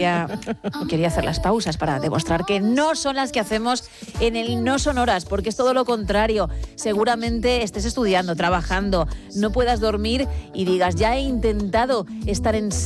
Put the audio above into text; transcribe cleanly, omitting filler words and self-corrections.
quería hacer las pausas para demostrar que no son las que hacemos en el No Sonoras, porque es todo lo contrario. Seguramente estés estudiando, trabajando, no puedas dormir y digas, ya he intentado estar en